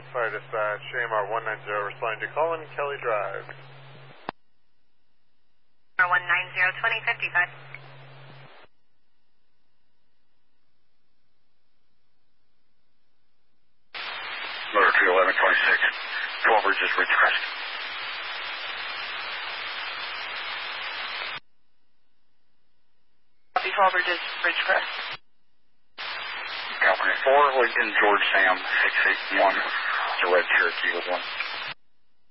Fire dispatch, AMR 190 responding to Colin Kelly Drive. 190, 2055. Motor 31126, 12 Bridges, Ridgecrest. Copy 12 Bridges, Ridgecrest. California 4, Lincoln, George Sam, 681, it's a red Cherokee with 1.